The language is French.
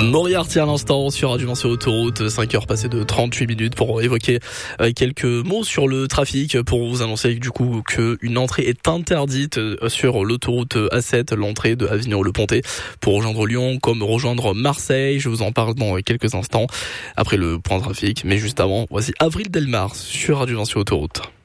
Moriarty à l'instant sur Radio Vin sur Autoroute, 5h passées de 38 minutes pour évoquer quelques mots sur le trafic, pour vous annoncer du coup qu'une entrée est interdite sur l'autoroute A7, l'entrée de Avignon-le-Pontet, pour rejoindre Lyon comme rejoindre Marseille. Je vous en parle dans quelques instants après le point trafic, mais juste avant, voici Avril Delmar sur Radio Vin sur Autoroute.